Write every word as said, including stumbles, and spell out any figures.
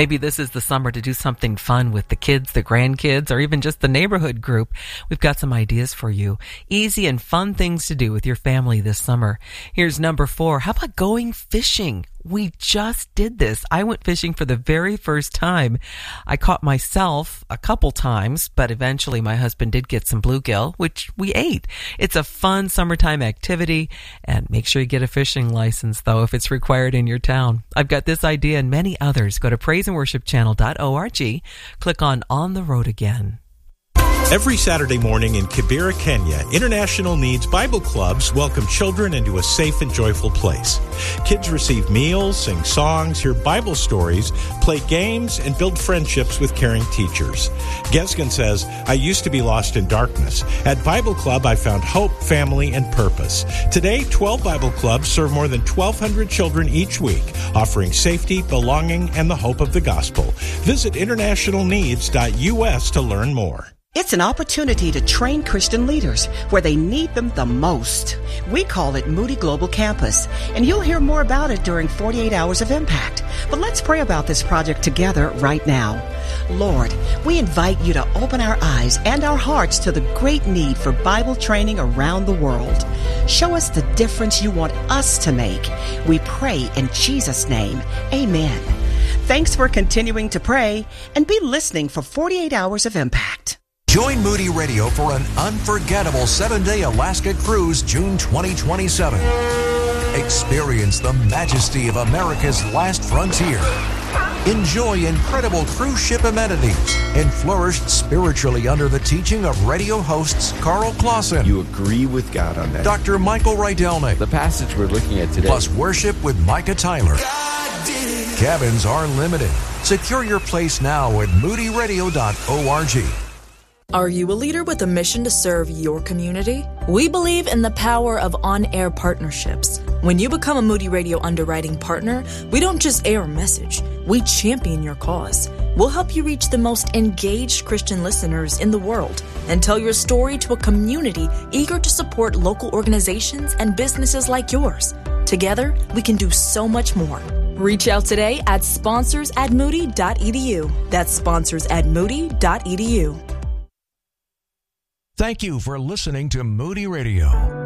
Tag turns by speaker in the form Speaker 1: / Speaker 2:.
Speaker 1: Maybe this is the summer to do something fun with the kids, the grandkids, or even just the neighborhood group. We've got some ideas for you. Easy and fun things to do with your family this summer. Here's number four. How about going fishing? We just did this. I went fishing for the very first time. I caught myself a couple times, but eventually my husband did get some bluegill, which we ate. It's a fun summertime activity, and make sure you get a fishing license, though, if it's required in your town. I've got this idea and many others. Go to praise and worship channel dot org. Click on On the Road Again.
Speaker 2: Every Saturday morning in Kibera, Kenya, International Needs Bible Clubs welcome children into a safe and joyful place. Kids receive meals, sing songs, hear Bible stories, play games, and build friendships with caring teachers. Gesgen says, I used to be lost in darkness. At Bible Club, I found hope, family, and purpose. Today, twelve Bible Clubs serve more than twelve hundred children each week, offering safety, belonging, and the hope of the gospel. Visit international needs dot U S to learn more.
Speaker 3: It's an opportunity to train Christian leaders where they need them the most. We call it Moody Global Campus, and you'll hear more about it during forty-eight Hours of Impact. But let's pray about this project together right now. Lord, we invite you to open our eyes and our hearts to the great need for Bible training around the world. Show us the difference you want us to make. We pray in Jesus' name. Amen. Thanks for continuing to pray, and be listening for forty-eight Hours of Impact.
Speaker 4: Join Moody Radio for an unforgettable seven-day Alaska cruise June twenty twenty-seven. Experience the majesty of America's last frontier. Enjoy incredible cruise ship amenities and flourish spiritually under the teaching of radio hosts Carl Clausen.
Speaker 5: You agree with God on that.
Speaker 4: Doctor Michael Rydelnik.
Speaker 5: The passage we're looking at today.
Speaker 4: Plus worship with Micah Tyler. Cabins are limited. Secure your place now at moody radio dot org.
Speaker 6: Are you a leader with a mission to serve your community? We believe in the power of on-air partnerships. When you become a Moody Radio underwriting partner, we don't just air a message, we champion your cause. We'll help you reach the most engaged Christian listeners in the world and tell your story to a community eager to support local organizations and businesses like yours. Together, we can do so much more. Reach out today at sponsors at moody dot e d u. That's sponsors at moody dot e d u.
Speaker 4: Thank you for listening to Moody Radio.